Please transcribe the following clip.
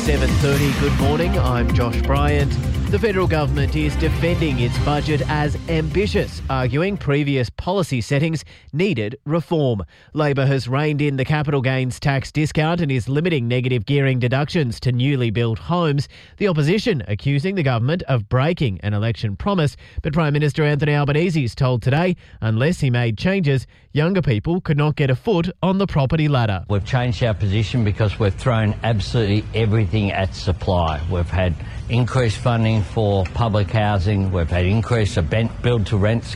7:30. Good morning, I'm Josh Bryant. The federal government is defending its budget as ambitious, arguing previous policy settings needed reform. Labor has reined in the capital gains tax discount and is limiting negative gearing deductions to newly built homes. The opposition accusing the government of breaking an election promise, but Prime Minister Anthony Albanese is told today, unless he made changes, younger people could not get a foot on the property ladder. We've changed our position because we've thrown absolutely everything at supply. We've had increased funding for public housing, we've had increase of build to rent